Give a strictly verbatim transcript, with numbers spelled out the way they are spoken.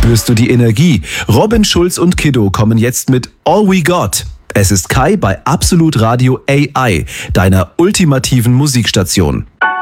Spürst du die Energie? Robin Schulz und Kiddo kommen jetzt mit All We Got. Es ist Kai bei Absolut Radio A I, deiner ultimativen Musikstation.